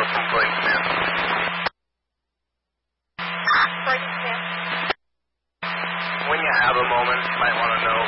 from Floyd Smith. Floyd Smith. When you have a moment, you might want to know